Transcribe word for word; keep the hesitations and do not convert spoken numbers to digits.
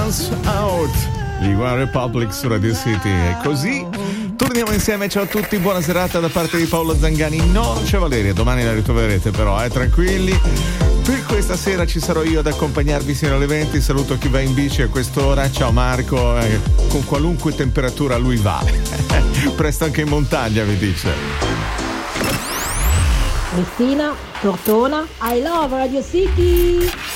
Dance Out, gli One Republic su Radio City. E così torniamo insieme. Ciao a tutti, buona serata da parte di Paolo Zangani. No, c'è Valeria, domani la ritroverete però, eh, tranquilli. Per questa sera ci sarò io ad accompagnarvi sino alle venti. Saluto chi va in bici a quest'ora. Ciao Marco, eh, con qualunque temperatura lui va. Presto anche in montagna, mi dice. Messina, Tortona, I love Radio City.